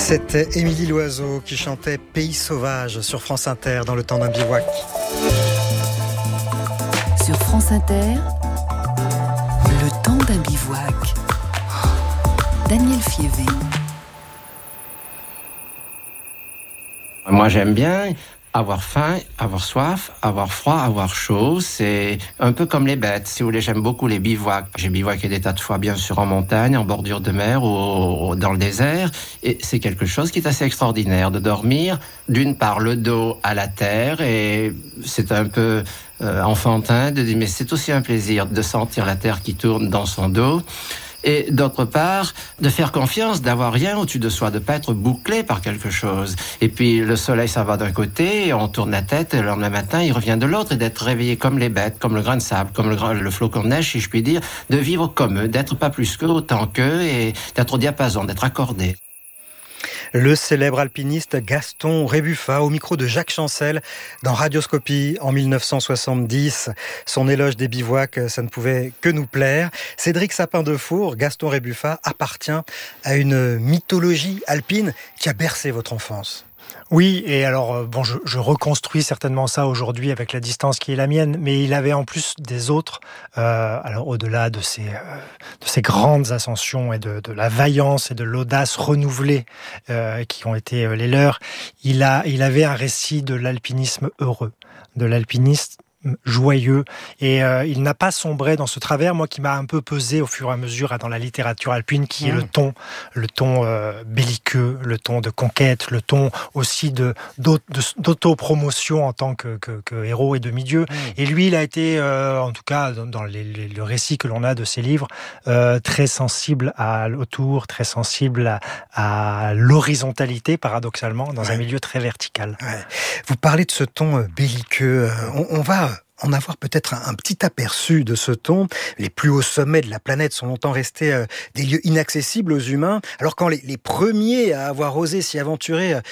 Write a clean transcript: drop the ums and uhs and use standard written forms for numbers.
C'était Émilie Loiseau qui chantait Pays sauvage sur France Inter dans le temps d'un bivouac. Sur France Inter, le temps d'un bivouac. Daniel Fievé. Moi j'aime bien avoir faim, avoir soif, avoir froid, avoir chaud. C'est un peu comme les bêtes. Si vous voulez, j'aime beaucoup les bivouacs. J'ai bivouaqué des tas de fois, bien sûr, en montagne, en bordure de mer ou dans le désert. Et c'est quelque chose qui est assez extraordinaire de dormir, d'une part, le dos à la terre. Et c'est un peu enfantin de dire, mais c'est aussi un plaisir de sentir la terre qui tourne dans son dos. Et d'autre part, de faire confiance, d'avoir rien au-dessus de soi, de pas être bouclé par quelque chose. Et puis le soleil, ça va d'un côté, on tourne la tête, et le lendemain matin, il revient de l'autre, et d'être réveillé comme les bêtes, comme le grain de sable, comme le flocon de neige, si je puis dire, de vivre comme eux, d'être pas plus qu'eux, autant qu'eux, et d'être au diapason, d'être accordé. Le célèbre alpiniste Gaston Rébuffat au micro de Jacques Chancel dans Radioscopie en 1970. Son éloge des bivouacs, ça ne pouvait que nous plaire. Cédric Sapin-Defour, Gaston Rébuffat appartient à une mythologie alpine qui a bercé votre enfance. Oui, et alors, je reconstruis certainement ça aujourd'hui avec la distance qui est la mienne, mais il avait en plus des autres, alors au-delà de ces grandes ascensions et de la vaillance et de l'audace renouvelée qui ont été les leurs, il avait un récit de l'alpinisme heureux, de l'alpinisme joyeux, et il n'a pas sombré dans ce travers, moi qui m'a un peu pesé au fur et à mesure dans la littérature alpine, qui est le ton belliqueux, le ton de conquête, le ton aussi d'autopromotion en tant que héros et demi-dieu. Et lui, il a été, en tout cas dans le récit que l'on a de ses livres, très sensible autour, très sensible à l'horizontalité, paradoxalement, dans un milieu très vertical. Ouais. Vous parlez de ce ton belliqueux, on va en avoir peut-être un petit aperçu de ce ton. Les plus hauts sommets de la planète sont longtemps restés des lieux inaccessibles aux humains, alors quand les premiers à avoir osé s'y aventurer